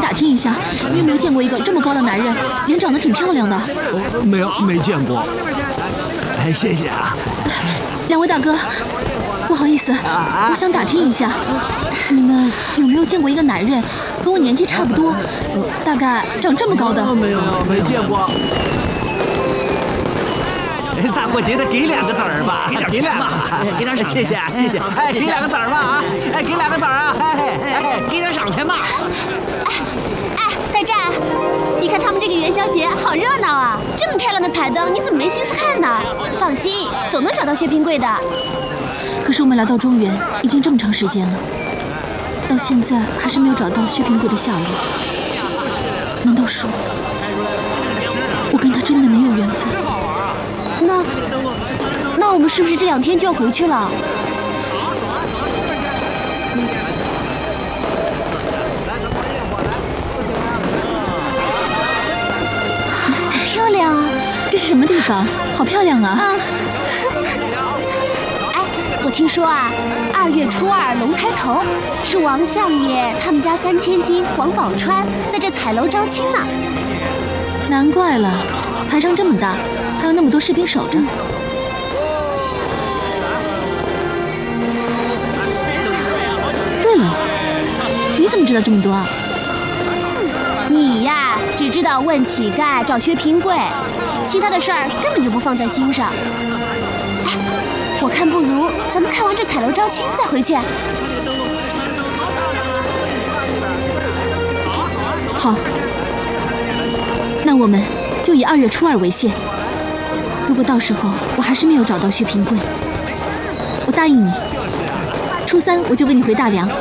打听一下，你有没有见过一个这么高的男人，脸长得挺漂亮的？ 没见过。哎，谢谢啊。 两位大哥，不好意思，我想打听一下，你们有没有见过一个男人，和我年纪差不多，大概长这么高的？ 没见过。大过节的给2个子儿吧，给2个，给点赏，谢谢。哎，给2个子儿吧啊！哎，给2个子儿啊！哎，给点赏钱吧。 哎，大战，你看他们这个元宵节好热闹啊！这么漂亮的彩灯，你怎么没心思看呢？放心，总能找到薛平贵的。 可是我们来到中原已经这么长时间了，到现在还是没有找到薛平贵的下落。难道说，我跟他真的没有缘分？ 那我们是不是这2天就要回去了？漂亮啊！ 这是什么地方？好漂亮啊！ 哎，我听说啊，2月初2龙抬头，是王相爷他们家3000金王宝钏在这彩楼招亲呢。 难怪了，排场这么大，还有那么多士兵守着。对了，你怎么知道这么多啊？ 你呀，只知道问乞丐、找薛平贵，其他的事儿根本就不放在心上。哎，我看不如咱们看完这彩楼招亲再回去。 好，那我们就以2月初2为限。如果到时候我还是没有找到薛平贵，我答应你，初3我就跟你回大梁。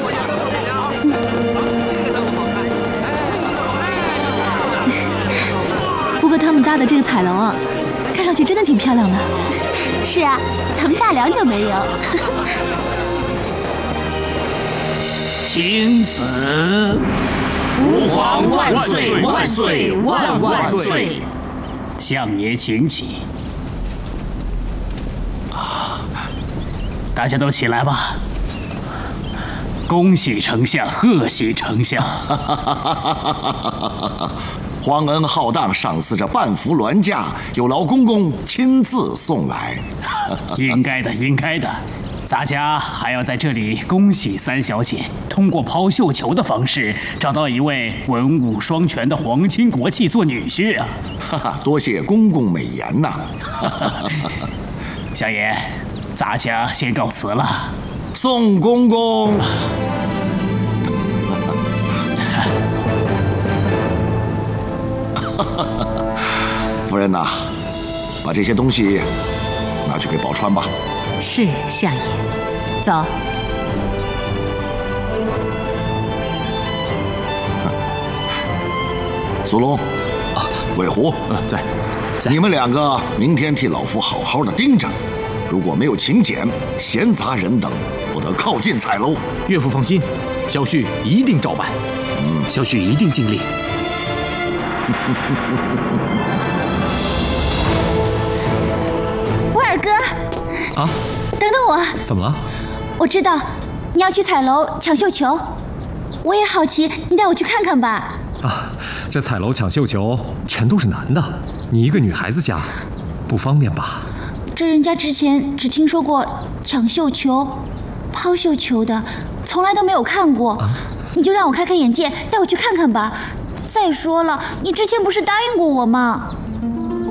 不过他们搭的这个彩楼啊，看上去真的挺漂亮的。 是啊，咱们大梁就没有。 钦此，吾皇万岁万岁万万岁！相爷请起。大家都起来吧。恭喜丞相，贺喜丞相！ 皇恩浩荡，赏赐这半幅銮驾，有劳公公亲自送来。 应该的，应该的。咱家还要在这里恭喜3小姐通过抛绣球的方式找到一位文武双全的皇亲国戚做女婿啊！ 哈哈，多谢公公美言呐！ 相爷，咱家先告辞了。 宋公公。夫人呐，把这些东西拿去给宝钏吧。 是相爷，走。 苏龙，魏胡， 在。 你们2个明天替老夫好好的盯着，如果没有请柬、闲杂人等，不得靠近彩楼。 岳父放心，小婿一定照办。小婿一定尽力。 威尔哥， 啊， 等等我。 怎么了？ 我知道你要去彩楼抢绣球，我也好奇，你带我去看看吧。 啊，这彩楼抢绣球全都是男的，你一个女孩子家，不方便吧？ 这人家之前只听说过抢绣球、抛绣球的，从来都没有看过。你就让我开开眼界，带我去看看吧。再说了，你之前不是答应过我吗？